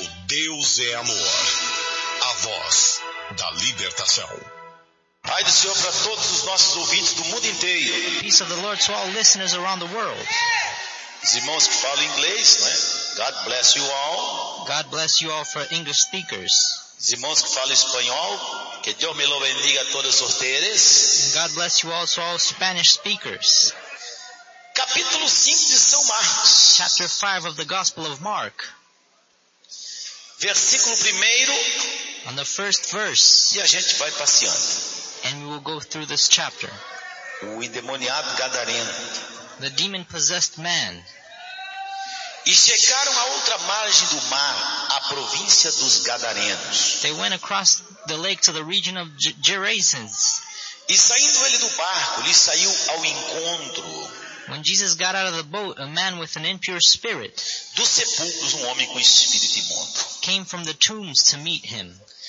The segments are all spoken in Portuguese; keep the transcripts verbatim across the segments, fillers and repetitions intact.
Deus é amor. A voz da libertação. Pai do Senhor para todos os nossos ouvintes do mundo inteiro. Peace of the Lord to all listeners around the world. Os irmãos que falam inglês, né? God bless you all. God bless you all for English speakers. Os irmãos que falam espanhol, que Deus me lo bendiga a todos ustedes. And God bless you also all Spanish speakers. Capítulo cinco de São Marcos. Chapter five of the Gospel of Mark. Versículo primeiro. On the first verse. E a gente vai passeando. And we will go through this chapter. O endemoniado gadareno. The demon-possessed man. E chegaram à outra margem do mar, a província dos Gadarenos. They went across the lake to the region of G- Gerasenes. E saindo ele do barco, lhe saiu ao encontro. When Jesus got out of the boat, a man with an impure spirit Dos sepulcros, um homem com espírito imundo, came from the tombs to meet him.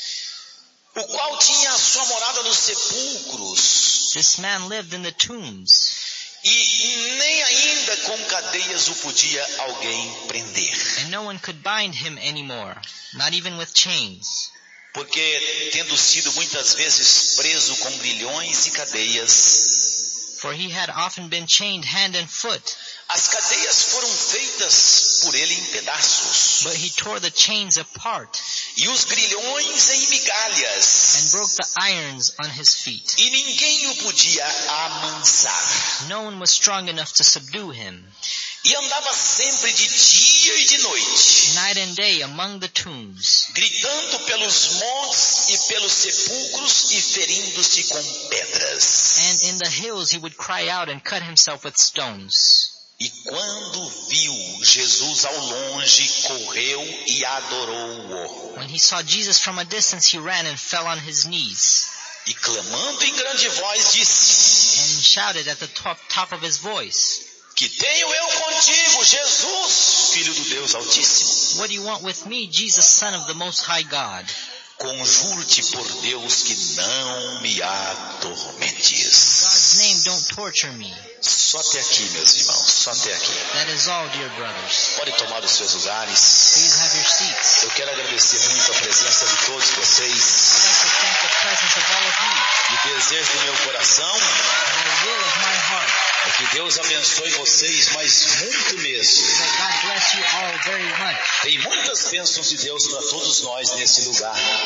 o qual tinha a sua morada nos sepulcros, This man lived in the tombs, e nem ainda com cadeias o podia alguém prender. and no one could bind him anymore, not even with chains. Porque, tendo sido muitas vezes preso com grilhões e cadeias, For he had often been chained hand and foot, as cadeias foram feitas por ele em pedaços, but he tore the chains apart e os grilhões em migalhas, and broke the irons on his feet. e ninguém o podia amansar. No one was strong enough to subdue him. E andava sempre de dia e de noite, Night and day among the tombs, gritando pelos montes e pelos sepulcros e ferindo-se com pedras. and in the hills he would cry out and cut himself with stones. E quando viu Jesus ao longe, correu e adorou-o. When he saw Jesus from a distance, he ran and fell on his knees E clamando em grande voz disse: and shouted at the top, top of his voice, Que tenho eu contigo, Jesus, Filho do Deus Altíssimo? "What do you want with me, Jesus, Son of the Most High God? Conjuro-te por Deus que não me atormentes. God's name, don't torture me." Só até aqui, meus irmãos, só até aqui. That is all, dear brothers. Pode tomar os seus lugares. Please have your seats. Eu quero agradecer muito a presença de todos vocês. I'd like to thank the presence of all of you. E o desejo do meu coração And the will of my heart é que Deus abençoe vocês, mas muito mesmo. is that God bless you all very much. Tem muitas bênçãos de Deus para todos nós nesse lugar.